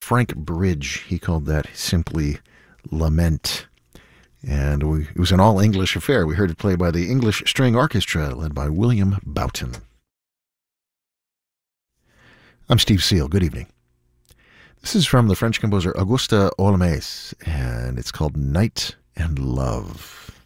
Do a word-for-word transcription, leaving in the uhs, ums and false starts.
Frank Bridge. He called that simply Lament. And we, it was an all-English affair. We heard it played by the English String Orchestra, led by William Boughton. I'm Steve Seal. Good evening. This is from the French composer Auguste Olmès, and it's called Night and Love.